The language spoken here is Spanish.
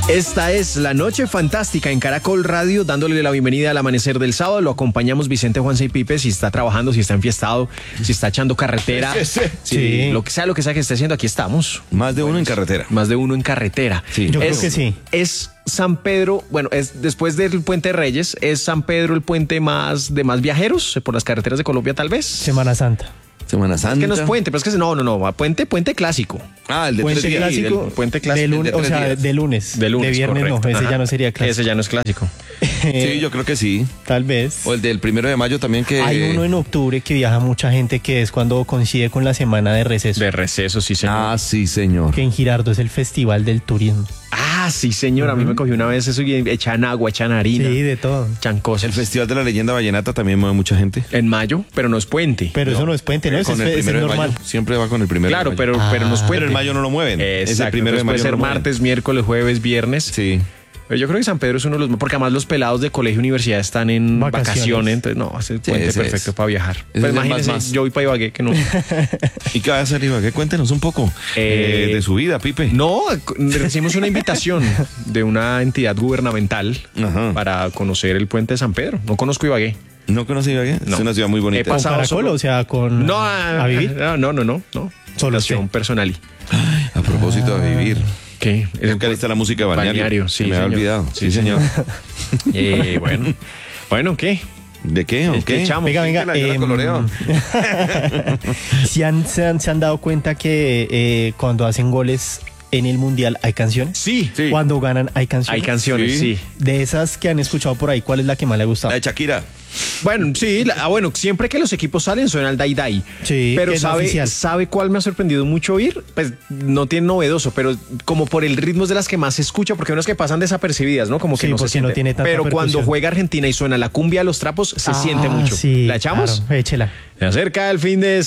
Esta es La Noche Fantástica en Caracol Radio, dándole la bienvenida al amanecer del sábado. Lo acompañamos Vicente, Juanse y Pipe. Si está trabajando, si está enfiestado, si está echando carretera, Sí. lo que sea que esté haciendo, aquí estamos. Más de uno en carretera. Más de uno en carretera. Sí. Yo creo que sí. Es San Pedro, bueno, es después del Puente de Reyes, es San Pedro el puente de más viajeros por las carreteras de Colombia, tal vez. Semana Santa. Semana Santa. Es que no es puente, pero es que no, puente clásico. Ah, el de Puente 3 días. clásico. puente clásico. De lunes, de o 3 sea, días. de lunes. De lunes, De viernes correcto. no, ese Ajá. ya no sería clásico. Ese ya no es clásico. Sí, yo creo que sí. Tal vez. O el del 1 de mayo también que... Hay uno en octubre que viaja mucha gente, que es cuando coincide con la semana de receso. De receso, sí, señor. Ah, sí, señor. Que en Girardot es el Festival del Turismo. Ah, sí, señor. A mí me cogió una vez eso y echan agua, echan harina, Sí, de todo. echan cosas. El Festival de la Leyenda Vallenata también mueve mucha gente. En mayo, pero no es puente. Pero eso no es puente, ¿no? Ese Con el es 1 de normal. mayo. Siempre va con el 1 de Claro, mayo. pero no es puente. Pero en mayo no lo mueven. Es el Exacto. 1 de Entonces mayo. puede ser no lo mueven. martes, miércoles, jueves, viernes. Sí. Pero yo creo que San Pedro es uno de los... Porque además los pelados de colegio y universidad están en vacaciones. Entonces, no, es el puente ese perfecto es. para viajar. Ese Pues es el imagínense, más. yo voy para Ibagué, que no... ¿Y qué va a hacer, Ibagué? Cuéntenos un poco de su vida, Pipe. No, recibimos una invitación de una entidad gubernamental Ajá. para conocer el puente de San Pedro. No conozco Ibagué. ¿No conoce Ibagué? No. Es una ciudad muy He bonita. ¿Con pasado Caracol? solo- O sea, con... No, ¿A vivir? No. Solo Relación usted. personal. A propósito de vivir. ¿Qué? Nunca lista la música de Balneario. Sí, Se me había señor. olvidado. Sí, señor. Bueno, ¿qué? ¿De qué o ¿Qué qué? echamos? Venga, Yo la coloreo. ¿Se han dado cuenta que cuando hacen goles en el Mundial hay canciones? Sí. Cuando ganan hay canciones. Hay canciones, sí. De esas que han escuchado por ahí, ¿cuál es la que más le ha gustado? La de Shakira. Bueno, sí, siempre que los equipos salen suena el Dai Dai. Sí, pero que es la oficial. ¿sabe cuál me ha sorprendido mucho oír? Pues no tiene novedoso, pero como por el ritmo es de las que más se escucha, porque hay unas que pasan desapercibidas, ¿no? Como que Sí, no se porque siente. no tiene tanta Pero cuando percusión. juega Argentina y suena la cumbia de los trapos, se siente mucho. Sí, ¿La echamos? claro, échela. Se acerca el fin de